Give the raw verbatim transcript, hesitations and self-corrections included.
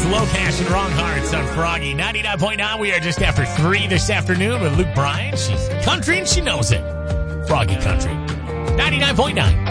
Low Cash and Wrong Hearts on Froggy. ninety-nine point nine, we are just after three this afternoon with Luke Bryan. She's country and she knows it. Froggy Country. ninety-nine point nine.